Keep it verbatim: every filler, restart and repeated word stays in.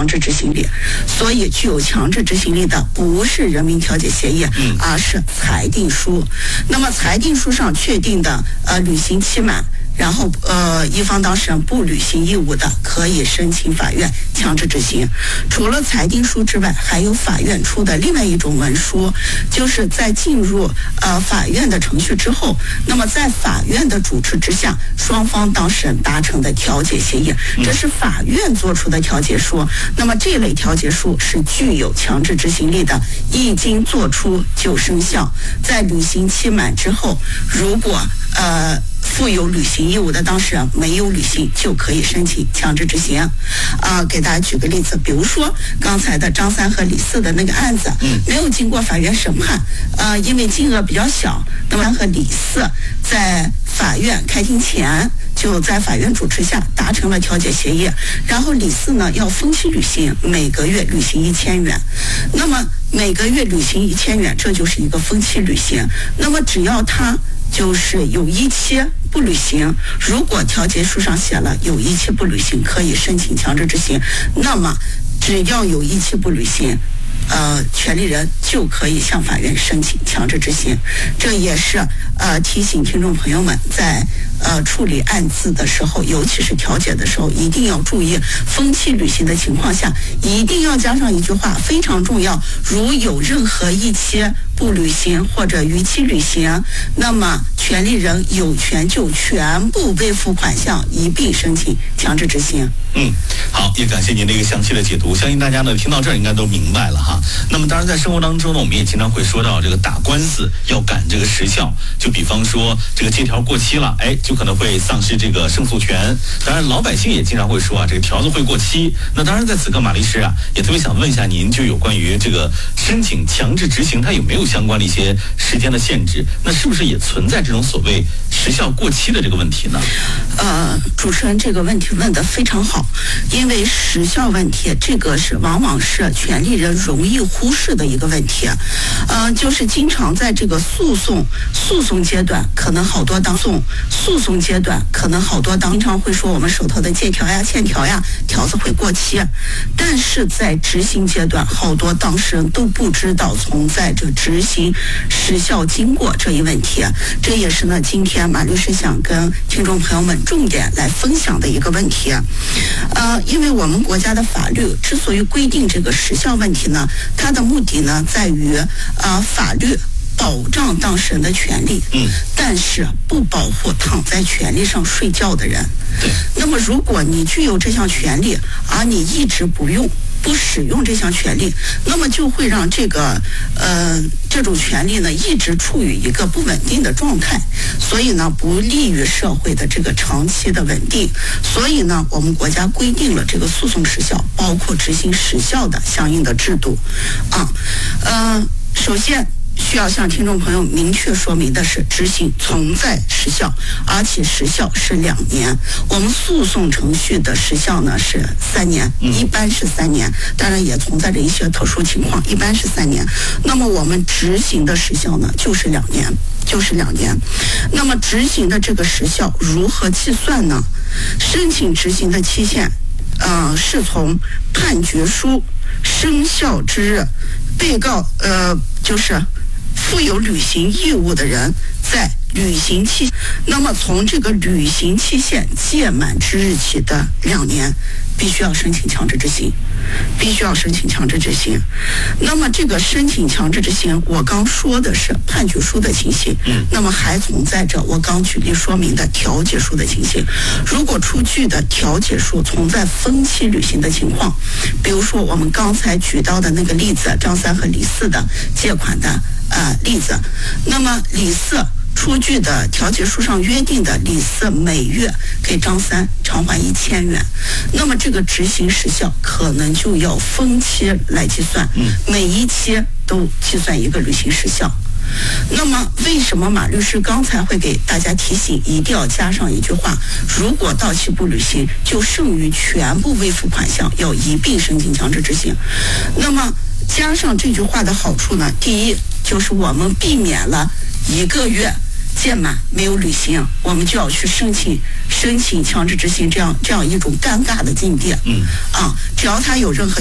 强制执行力。所以具有强制执行力的不是人民调解协议，而是裁定书。那么裁定书上确定的呃履行期满，然后呃一方当事人不履行义务的，可以申请法院强制执行。除了裁定书之外，还有法院出的另外一种文书，就是在进入呃法院的程序之后，那么在法院的主持之下，双方当事人达成的调解协议，这是法院做出的调解书。那么这类调解书是具有强制执行力的，一经作出就生效。在履行期满之后，如果呃负有履行义务的当事人没有履行，就可以申请强制执行。啊、呃，给大家举个例子，比如说刚才的张三和李四的那个案子，没有经过法院审判，呃，因为金额比较小，那么和李四在法院开庭前就在法院主持下达成了调解协议，然后李四呢要分期履行，每个月履行一千元，那么每个月履行一千元，这就是一个分期履行。那么只要他就是有一期不履行，如果调解书上写了有一期不履行，可以申请强制执行，那么只要有一期不履行，呃，权利人就可以向法院申请强制执行。这也是呃提醒听众朋友们在呃处理案子的时候，尤其是调解的时候，一定要注意分期履行的情况下，一定要加上一句话，非常重要：如有任何一期不履行或者逾期履行，那么权利人有权就全部未付款项一并申请强制执行。 嗯，好，也感谢您的一个详细的解读，相信大家呢听到这儿应该都明白了哈。那么当然在生活当中呢，我们也经常会说到这个打官司要赶这个时效，就比方说这个借条过期了，哎，就可能会丧失这个胜诉权。当然老百姓也经常会说啊，这个条子会过期。那当然在此刻马律师啊，也特别想问一下您，就有关于这个申请强制执行，它有没有相关的一些时间的限制？那是不是也存在这种所谓时效过期的这个问题呢？ 呃，主持人这个问题问得非常好，因为时效问题这个是往往是权利人容易忽视的一个问题。呃，就是经常在这个诉讼诉讼阶段，可能好多当讼诉讼阶段，可能好多当常会说我们手头的借条呀、欠条呀，条子会过期，但是在执行阶段，好多当事人都不知道存在着执行时效经过这一问题。这也是呢，今天马律师想跟听众朋友们重点来分享的一个问题。呃，因为我们国家的法律之所以规定这个时效问题呢，它的目的呢在于呃法律保障当事人的权利，嗯，但是不保护躺在权利上睡觉的人。对，那么如果你具有这项权利，而你一直不用。不使用这项权利，那么就会让这个呃这种权利呢一直处于一个不稳定的状态，所以呢不利于社会的这个长期的稳定。所以呢，我们国家规定了这个诉讼时效，包括执行时效的相应的制度啊。呃，首先需要向听众朋友明确说明的是，执行存在时效，而且时效是两年。我们诉讼程序的时效呢是三年，一般是三年，当然也存在着一些特殊情况，一般是三年。那么我们执行的时效呢就是两年，就是两年。那么执行的这个时效如何计算呢？申请执行的期限，呃，是从判决书生效之日，被告呃就是负有履行义务的人在履行期，那么从这个履行期限届满之日起的两年，必须要申请强制执行，必须要申请强制执行。那么这个申请强制执行，我刚说的是判决书的情形，那么还存在着我刚举例说明的调解书的情形。如果出具的调解书存在分期履行的情况，比如说我们刚才举到的那个例子，张三和李四的借款的呃例子，那么李四出具的调解书上约定的李四每月给张三偿还一千元，那么这个执行时效可能就要分期来计算，每一期都计算一个履行时效。那么为什么马律师刚才会给大家提醒一定要加上一句话，如果到期不履行，就剩余全部未付款项要一并申请强制执行。那么加上这句话的好处呢，第一就是我们避免了一个月届满没有履行，我们就要去申请申请强制执行这样这样一种尴尬的境地。嗯啊，只要他有任何